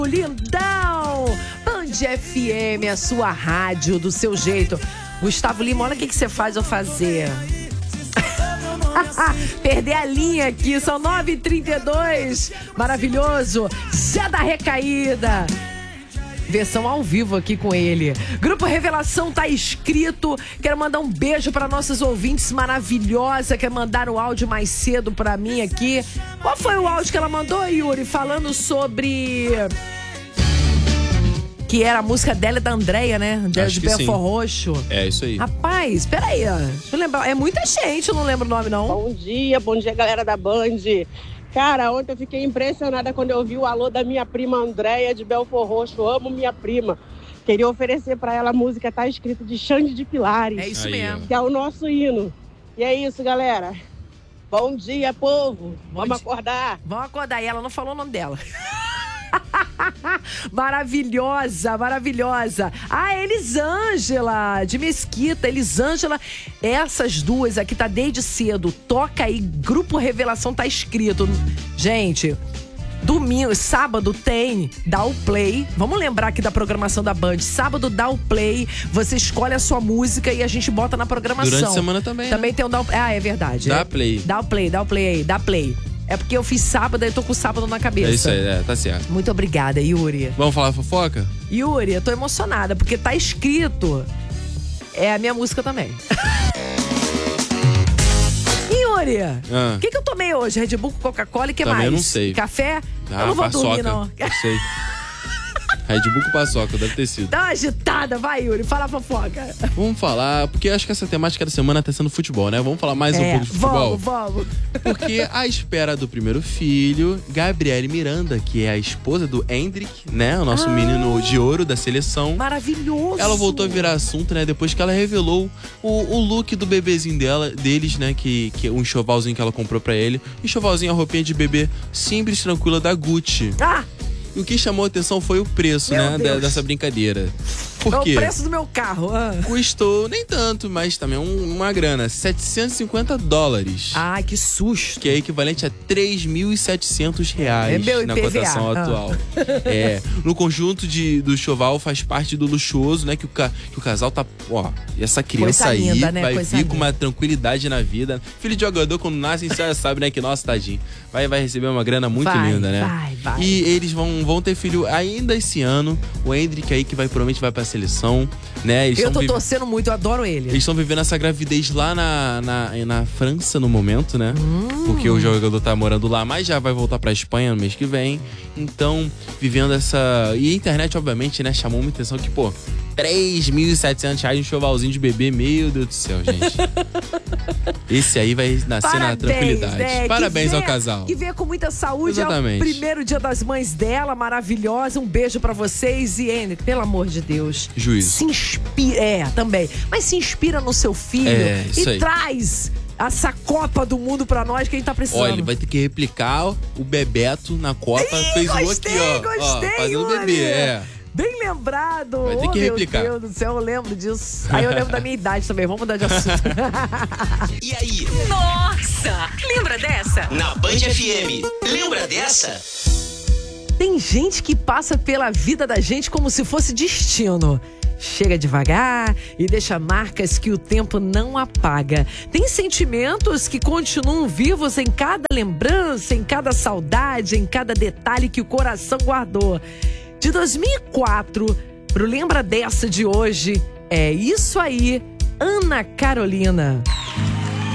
Lindão! Band FM, a sua rádio do seu jeito. Gustavo Lima, olha o que você faz eu fazer. Perder a linha aqui, são 9h32. Maravilhoso. Zé da Recaída. Versão ao vivo aqui com ele. Grupo Revelação tá inscrito. Quero mandar um beijo para nossos ouvintes maravilhosa que mandaram o áudio mais cedo para mim aqui. Qual foi o áudio que ela mandou, Yuri? Falando sobre... que era a música dela e da Andréia, né? De Belfort Roxo. É, isso aí. Rapaz, peraí. Deixa eu lembrar. É muita gente, eu não lembro o nome, não. Bom dia, galera da Band. Cara, ontem eu fiquei impressionada quando eu ouvi o alô da minha prima Andréia de Belfort Roxo. Amo minha prima. Queria oferecer pra ela a música Tá Escrito de Xande de Pilares. É isso mesmo. Que é o nosso hino. E é isso, galera. Bom dia, povo. Vamos acordar. Vamos acordar. E ela não falou o nome dela. Maravilhosa, maravilhosa. Ah, Elisângela de Mesquita. Elisângela, essas duas aqui tá desde cedo. Toca aí, Grupo Revelação tá escrito. Gente, domingo, sábado tem Dá o Play. Vamos lembrar aqui da programação da Band. Sábado Dá o Play. Você escolhe a sua música e a gente bota na programação. Durante a semana também, Também né? tem o Dá o Play. Ah, é verdade. Dá Play. Dá o Play, dá o Play aí, dá Play. É porque eu fiz sábado e eu tô com o sábado na cabeça. É isso aí, tá certo. Muito obrigada, Yuri. Vamos falar fofoca? Yuri, eu tô emocionada, porque tá escrito. É a minha música também. Yuri, o que eu tomei hoje? Red Bull, Coca-Cola e o que também mais? Eu não sei. Café? Eu não vou dormir, não. Não sei. Red Bull com paçoca, deve ter sido. Tá agitada, vai, Yuri, fala a fofoca. Vamos falar, porque eu acho que essa temática da semana tá sendo futebol, né? Vamos falar mais um pouco de futebol? Vamos. Porque à espera do primeiro filho, Gabriele Miranda, que é a esposa do Hendrick, né? O nosso menino de ouro da seleção. Maravilhoso. Ela voltou a virar assunto, né? Depois que ela revelou o look do bebezinho deles, né? Que um enxovalzinho que ela comprou pra ele. Enxovalzinho, a roupinha de bebê simples, tranquila da Gucci. E o que chamou a atenção foi o preço, Meu né, dessa brincadeira. Por quê? É o preço do meu carro. Custou nem tanto, mas também uma grana. $750. Ai, que susto. Que é equivalente a R$3.700 na IPVA. cotação atual. No conjunto do enxoval faz parte do luxuoso, né? Que o casal tá... Ó, e essa criança Coisa aí linda, né? vai Coisa vir com linda. uma tranquilidade na vida. Filho de jogador, quando nasce, você já sabe, né? Que, nossa, tadinho. Vai receber uma grana muito linda, né? Vai. E eles vão ter filho ainda esse ano. O Hendrick aí, que provavelmente vai pra seleção, né? Eu tô torcendo muito, eu adoro ele. Eles estão vivendo essa gravidez lá na França no momento, né? Porque o jogador tá morando lá, mas já vai voltar pra Espanha no mês que vem. Então, vivendo essa... E a internet, obviamente, né? Chamou muita atenção que, pô, R$3.700 um chovalzinho de bebê. Meu Deus do céu, gente. Esse aí vai nascer na tranquilidade. Né? Parabéns ao casal. Que venha com muita saúde. Exatamente. É o primeiro dia das mães dela, maravilhosa. Um beijo pra vocês. E, Henrique, pelo amor de Deus, juízo. Se inspira, também. Mas se inspira no seu filho isso e aí. Traz essa Copa do Mundo pra nós que a gente tá precisando. Olha, ele vai ter que replicar o Bebeto na Copa. Fez o aqui, ó. Fazendo Yuri. bebê, Bem lembrado. Vai ter que replicar. Meu Deus do céu, eu lembro disso. Aí eu lembro da minha idade também. Vamos mudar de assunto. E aí? Nossa! Lembra dessa? Na Band FM. Lembra dessa? Tem gente que passa pela vida da gente como se fosse destino. Chega devagar e deixa marcas que o tempo não apaga. Tem sentimentos que continuam vivos em cada lembrança, em cada saudade, em cada detalhe que o coração guardou. De 2004 pro Lembra Dessa de hoje, é isso aí, Ana Carolina.